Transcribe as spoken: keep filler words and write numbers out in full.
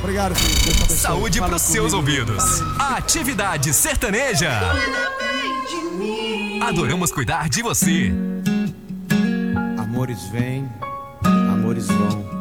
Obrigado, filho. Deus te abençoe. Saúde Fala pros comigo. seus ouvidos. Atividade sertaneja. Adoramos cuidar de você. Amores vêm, amores vão.